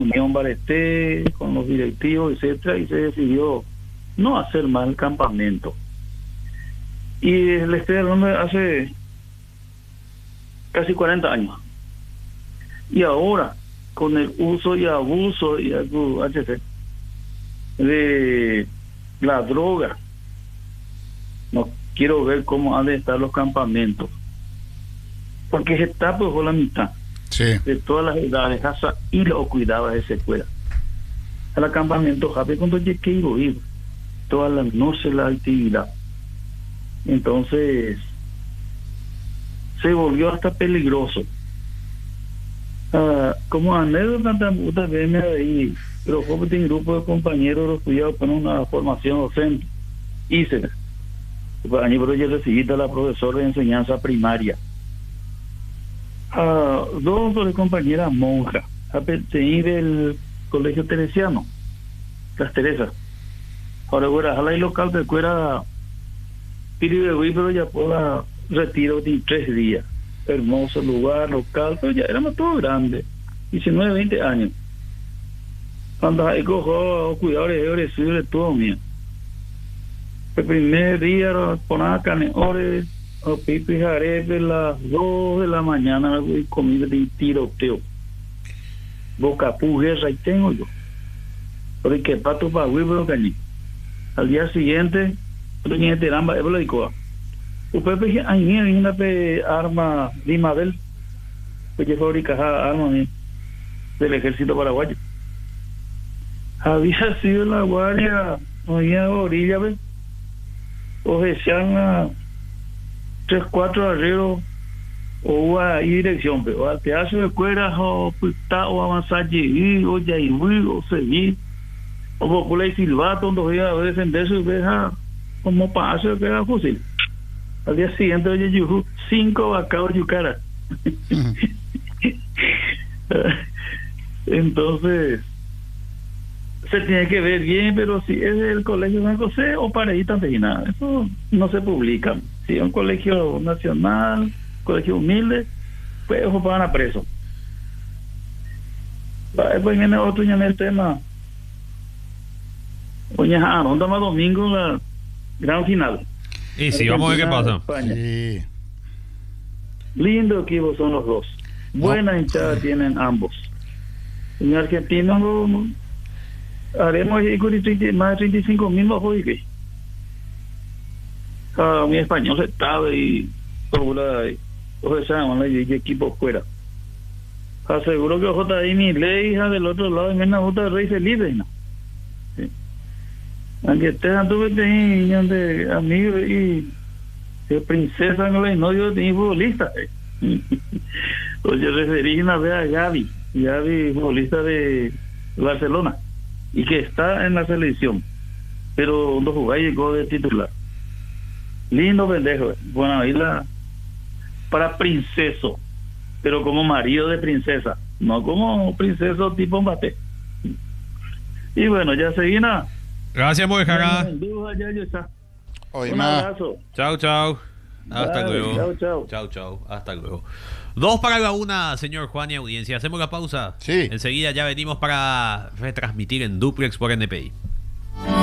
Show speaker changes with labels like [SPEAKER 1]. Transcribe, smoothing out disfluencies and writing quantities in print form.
[SPEAKER 1] Unión Bareté, con los directivos, etcétera, y se decidió no hacer más el campamento. Y le estoy hablando de hace casi 40 años. Y ahora, con el uso y abuso y HC de la droga, no quiero ver cómo han de estar los campamentos, porque se está por la mitad de todas las edades, hasta y lo cuidaba de secuela. Al acampamento rápido cuando llegué ir todas las noches la actividad. Entonces se volvió hasta peligroso. Como anécdota también ahí, pero fue un grupo de compañeros los estudiados con una formación docente. Hice pero yo recibí de la profesora de enseñanza primaria. Dos de compañeras monjas, apetí del colegio teresiano, las Teresas. Ahora fuera a la local de cuera pero ya por la retiro de 3 días. Hermoso lugar, local, pero ya éramos todos grandes, 19, 20 años. Cuando hay cojo, cuidadores, de todo mío. El primer día ponía caneores, o pipi jarepe, las 2 de la mañana, y comida de tiroteo. Bocapú, guerra, y tengo yo. Porque pato para huevo, cañí. Al día siguiente, doña Teramba, eso lo dijo. Usted pues ahí viene una arma de Mabel, porque fabrica armas del ejército paraguayo. Había sido la guardia, había orilla, ¿ves? Ofrecían 3, 4 arrieros o a dirección, pero al pedazo de cueras o puta o avanzar o ya o seguir o popular y silbato donde voy a defender su deja como paso que era fusil. Al día siguiente oye 5 vacados yucara. Entonces se tiene que ver bien, pero si es el colegio San José o Pareíta nada, eso no se publica. Si es un colegio nacional, colegio humilde, pues ojo van a preso. Después viene otro en el tema. Oye, ¿dónde más domingo la gran final?
[SPEAKER 2] Y sí, vamos a ver qué pasa.
[SPEAKER 1] Sí. Lindo equipo son los dos. Buena hinchada tienen ambos. En Argentina haremos más de 35,000 bajo y que mi español se estaba y y equipo fuera. Aseguro que JI mi ley hija del otro lado en una J de Rey Felipe, ¿no? Sí. Aunque ustedes tuve de amigos y de princesa no yo tenía futbolista. Pues yo referí una vez a Gaby, futbolista de Barcelona, y que está en la selección, pero cuando jugó llegó de titular. Lindo pendejo, bueno, ahí para princeso, pero como marido de princesa, no como princeso tipo Mbappé. Y bueno, ya seguimos.
[SPEAKER 2] Gracias, Moejara.
[SPEAKER 1] Un abrazo.
[SPEAKER 2] Chao. Hasta luego.
[SPEAKER 1] Chao.
[SPEAKER 2] Hasta luego. 2 para la 1, señor Juan y audiencia. Hacemos la pausa.
[SPEAKER 3] Sí.
[SPEAKER 2] Enseguida ya venimos para retransmitir en duplex por NPI.